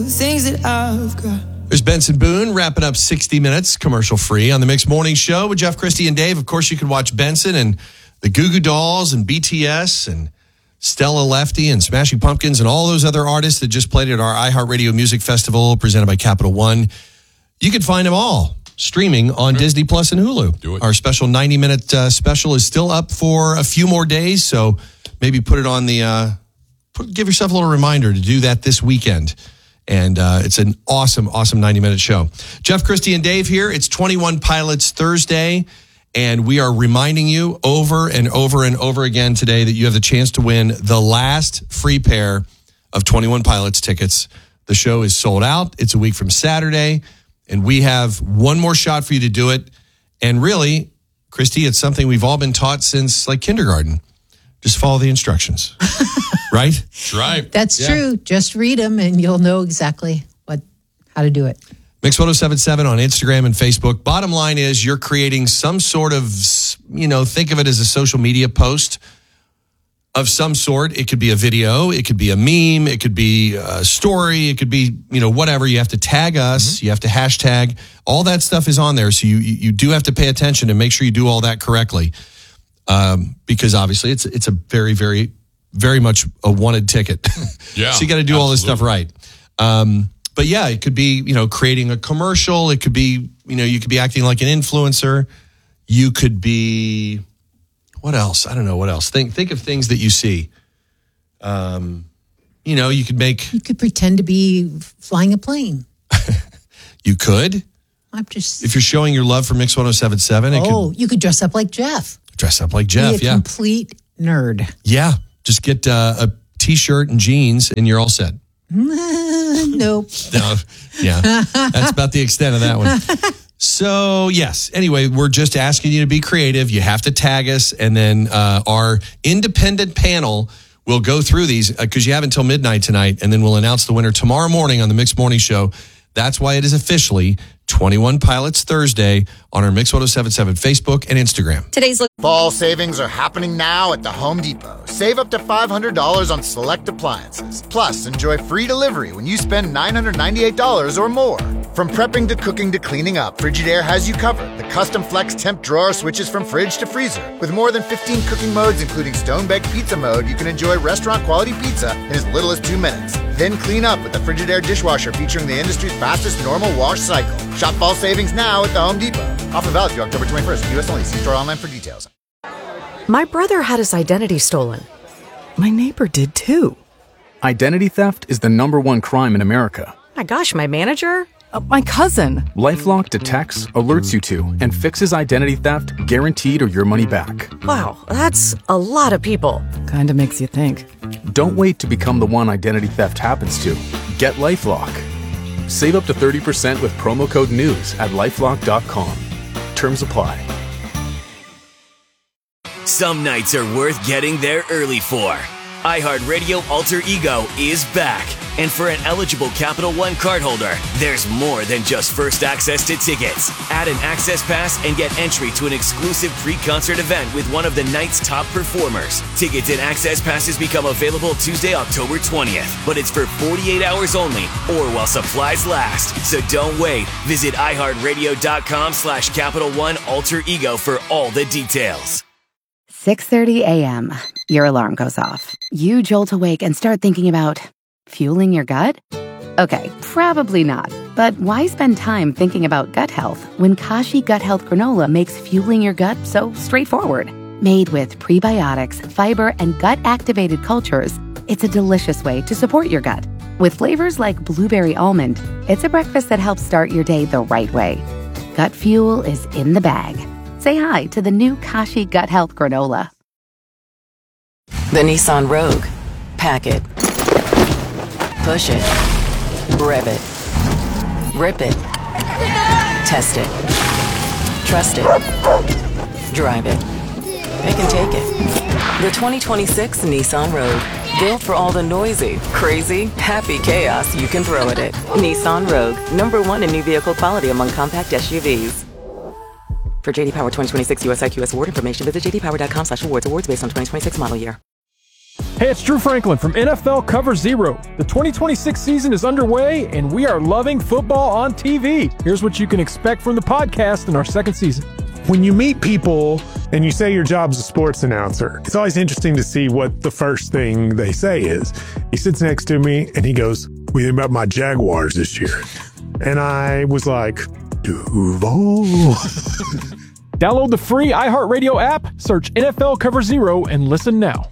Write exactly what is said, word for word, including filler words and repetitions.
Things that I've got. There's Benson Boone wrapping up sixty minutes commercial free on the Mixed Morning Show with Jeff, Christy, and Dave. Of course, you can watch Benson and the Goo Goo Dolls and B T S and Stella Lefty and Smashing Pumpkins and all those other artists that just played at our iHeartRadio Music Festival presented by Capital One. You can find them all streaming on mm-hmm. Disney Plus and Hulu. Do it. Our special ninety-minute uh, special is still up for a few more days, so maybe put it on the, uh, put, give yourself a little reminder to do that this weekend. And uh, it's an awesome, awesome ninety-minute show. Jeff, Christy, and Dave here. It's twenty-one Pilots Thursday, and we are reminding you over and over and over again today that you have the chance to win the last free pair of twenty-one Pilots tickets. The show is sold out. It's a week from Saturday, and we have one more shot for you to do it. And really, Christy, it's something we've all been taught since like kindergarten. Just follow the instructions, right? That's right. That's yeah. true. Just read them and you'll know exactly what how to do it. Mix ten seventy-seven on Instagram and Facebook. Bottom line is you're creating some sort of, you know, think of it as a social media post of some sort. It could be a video. It could be a meme. It could be a story. It could be, you know, whatever. You have to tag us. Mm-hmm. You have to hashtag. All that stuff is on there. So you you do have to pay attention and make sure you do all that correctly. Um, because obviously it's it's a very, very, very much a wanted ticket. Yeah, so you got to do absolutely. all this stuff right. Um, but yeah, it could be, you know, creating a commercial. It could be, you know, you could be acting like an influencer. You could be, what else? I don't know what else. Think think of things that you see. Um, you know, you could make. You could pretend to be flying a plane. You could. I'm just. If you're showing your love for Mix ten seventy-seven. It oh, could, you could dress up like Jeff. Dress up like Jeff, be a yeah. complete nerd. Yeah. Just get uh, a T-shirt and jeans and you're all set. Nope. No, yeah. That's about the extent of that one. So, yes. Anyway, we're just asking you to be creative. You have to tag us, and then uh, our independent panel will go through these because uh, you have until midnight tonight, and then we'll announce the winner tomorrow morning on the Mixed Morning Show. That's why it is officially twenty-one Pilots Thursday on our Mix ten seventy-seven Facebook and Instagram. Today's look. Fall savings are happening now at the Home Depot. Save up to five hundred dollars on select appliances. Plus, enjoy free delivery when you spend nine hundred ninety-eight dollars or more. From prepping to cooking to cleaning up, Frigidaire has you covered. The custom flex temp drawer switches from fridge to freezer. With more than fifteen cooking modes, including stone-baked pizza mode, you can enjoy restaurant-quality pizza in as little as two minutes. Then clean up with the Frigidaire dishwasher featuring the industry's fastest normal wash cycle. Shop fall savings now at the Home Depot. Offer valid through October twenty-first. U S only. See store online for details. My brother had his identity stolen. My neighbor did too. Identity theft is the number one crime in America. My gosh, my manager? Uh, my cousin. LifeLock detects, alerts you to, and fixes identity theft guaranteed or your money back. Wow, that's a lot of people. Kinda makes you think. Don't wait to become the one identity theft happens to. Get LifeLock. Save up to thirty percent with promo code NEWS at lifelock dot com. Terms apply. Some nights are worth getting there early for. iHeartRadio Alter Ego is back. And for an eligible Capital One cardholder, there's more than just first access to tickets. Add an access pass and get entry to an exclusive pre-concert event with one of the night's top performers. Tickets and access passes become available Tuesday, October twentieth. But it's for forty-eight hours only or while supplies last. So don't wait. Visit iHeartRadio.com slash Capital One Alter Ego for all the details. six thirty a.m. Your alarm goes off. You jolt awake and start thinking about fueling your gut? Okay, probably not. But why spend time thinking about gut health when Kashi Gut Health Granola makes fueling your gut so straightforward? Made with prebiotics, fiber, and gut-activated cultures, it's a delicious way to support your gut. With flavors like blueberry almond, it's a breakfast that helps start your day the right way. Gut fuel is in the bag. Say hi to the new Kashi Gut Health Granola. The Nissan Rogue. Pack it. Push it. Rev it. Rip it. Test it. Trust it. Drive it. It can take it. The twenty twenty-six Nissan Rogue. Built for all the noisy, crazy, happy chaos you can throw at it. Nissan Rogue. Number one in new vehicle quality among compact S U Vs. For J D Power twenty twenty-six U S I Q S award information, visit j d power dot com slash awards. Awards based on twenty twenty-six model year. Hey, it's Drew Franklin from N F L Cover Zero. The twenty twenty-six season is underway, and we are loving football on T V. Here's what you can expect from the podcast in our second season. When you meet people and you say your job's a sports announcer, it's always interesting to see what the first thing they say is. He sits next to me and he goes, "What do you think about my Jaguars this year?" And I was like, Duval. Download the free iHeartRadio app, search N F L Cover Zero, and listen now.